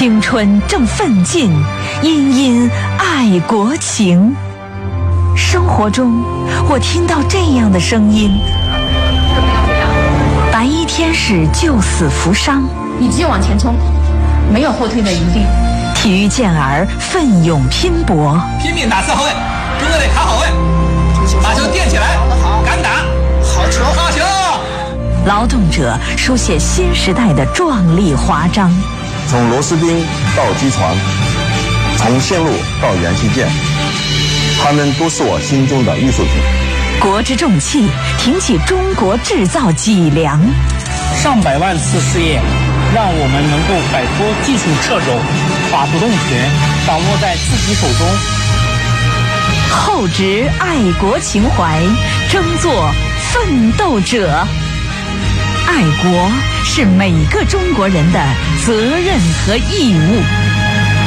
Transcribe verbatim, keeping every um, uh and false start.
青春正奋进，殷殷爱国情。生活中，我听到这样的声音：白衣天使救死扶伤， 你只有往前冲，没有后退的余地。 体育健儿奋勇拼搏， 拼命打四号位，中国队卡好位，把球垫起来，敢打，好球，好球！ 劳动者书写新时代的壮丽华章。 从螺丝钉到机床，从线路到元器件，它们都是我心中的艺术品。 国之重器，挺起中国制造脊梁。 上百万次试验，让我们能够摆脱技术掣肘，把主动权掌握在自己手中。 厚植爱国情怀，争做奋斗者。爱国是每个中国人的责任和义务。